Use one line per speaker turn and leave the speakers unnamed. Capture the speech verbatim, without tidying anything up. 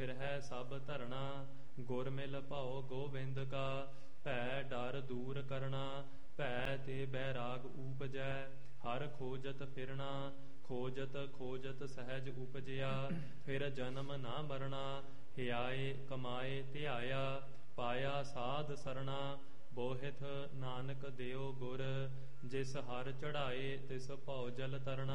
ਫਿਰਹਿ ਸਭ ਧਰਣਾ। ਗੁਰ ਮਿਲ ਭਉ ਗੋਬਿੰਦ ਕਾ, ਭੈ ਡਰ ਦੂਰ ਕਰਨਾ। ਭੈ ਤੇ ਬੈਰਾਗ ਊਪਜੈ, ਹਰ ਖੋਜਤ ਫਿਰਣਾ। ਖੋਜਤ ਖੋਜਤ ਸਹਿਜ ਉਪਜਿਆ, ਫਿਰ ਜਨਮ ਨਾ ਮਰਣਾ। ਹਿਆਏ ਕਮਾਏ ਧਿਆਇਆ, ਪਾਇਆ ਸਾਧ ਸਰਣਾ। ਬੋਹਿਥ ਨਾਨਕ ਦਿਓ ਗੁਰ, ਜਿਸ ਹਰ ਚੜਾਏ ਤਿਸ ਭਉ ਜਲ ਤਰਣਾ।